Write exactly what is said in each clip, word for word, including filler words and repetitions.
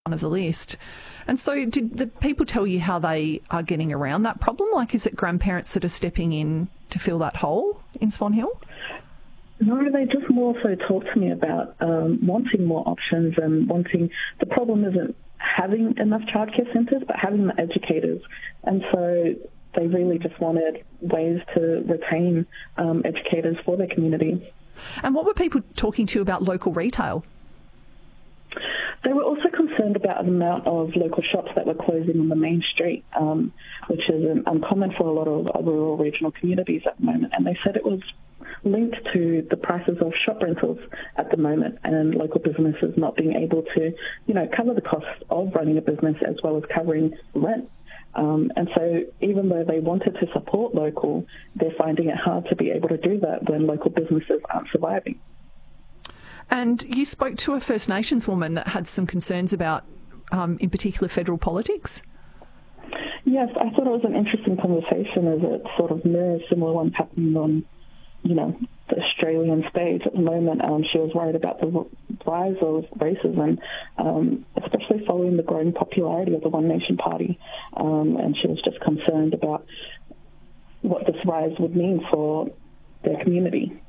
of the list. And so did the people tell you how they are getting around that problem? Like, is it grandparents that are stepping in to fill that hole in Swan Hill? No, they just more so talk to me about um, wanting more options and wanting, the problem isn't having enough childcare centres, but having the educators. And so they really just wanted ways to retain um, educators for their community. And what were people talking to you about local retail? They were also concerned about the amount of local shops that were closing on the main street, um, which is uncommon for a lot of rural regional communities at the moment. And they said it was linked to the prices of shop rentals at the moment and local businesses not being able to, you know, cover the costs of running a business as well as covering rent. Um, and so even though they wanted to support local, they're finding it hard to be able to do that when local businesses aren't surviving. And you spoke to a First Nations woman that had some concerns about, um, in particular, federal politics? Yes, I thought it was an interesting conversation as it sort of mirrors similar ones happening on, you know, the Australian stage at the moment. Um, she was worried about the rise of racism, um, especially following the growing popularity of the One Nation Party. Um, and she was just concerned about what this rise would mean for their community.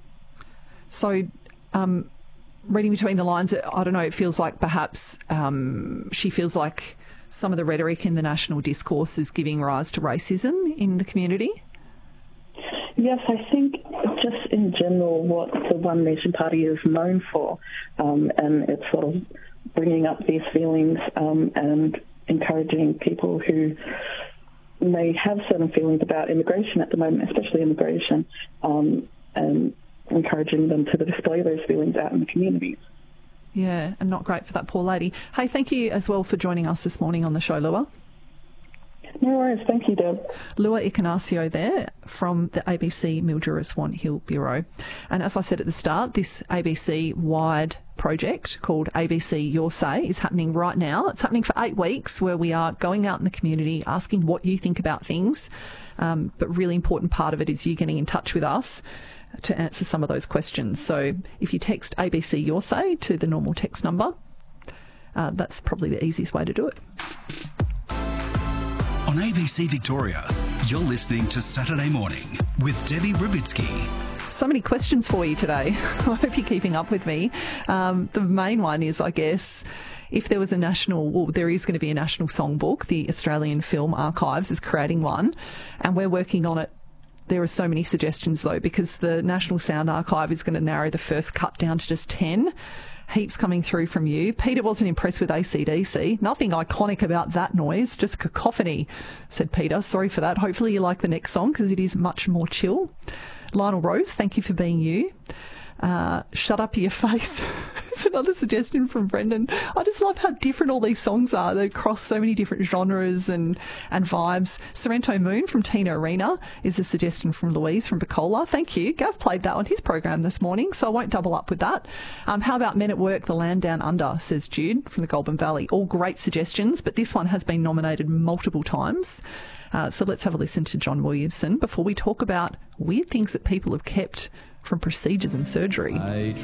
So, um, reading between the lines, I don't know, it feels like perhaps um, she feels like some of the rhetoric in the national discourse is giving rise to racism in the community. Yes, I think just in general what the One Nation Party is known for, um, and it's sort of bringing up these feelings um, and encouraging people who may have certain feelings about immigration at the moment, especially immigration, um, and encouraging them to display those feelings out in the communities. Yeah, and not great for that poor lady. Hey, thank you as well for joining us this morning on the show, Lua. No worries. Thank you, Deb. Lua Ignacio there from the A B C Mildura Swan Hill Bureau. And as I said at the start, this A B C-wide project called A B C Your Say is happening right now. It's happening for eight weeks where we are going out in the community, asking what you think about things. Um, but really important part of it is you getting in touch with us to answer some of those questions. So if you text A B C Your Say to the normal text number, uh, that's probably the easiest way to do it. On A B C Victoria, you're listening to Saturday Morning with Debbie Rubitsky. So many questions for you today. I hope you're keeping up with me. Um, the main one is, I guess, if there was a national, well, there is going to be a national songbook. The Australian Film Archives is creating one, and we're working on it. There are so many suggestions, though, because the National Sound Archive is going to narrow the first cut down to just ten. Heaps coming through from you. Peter wasn't impressed with A C D C. Nothing iconic about that noise, just cacophony, said Peter. Sorry for that. Hopefully you like the next song because it is much more chill. Lionel Rose, thank you for being you. Uh, shut up your face. It's another suggestion from Brendan. I just love how different all these songs are. They cross so many different genres and, and vibes. Sorrento Moon from Tina Arena is a suggestion from Louise from Bacola. Thank you. Gav played that on his program this morning, so I won't double up with that. Um, how about Men at Work, The Land Down Under, says Jude from the Goulburn Valley. All great suggestions, but this one has been nominated multiple times. Uh, so let's have a listen to John Williamson before we talk about weird things that people have kept from procedures and surgery. I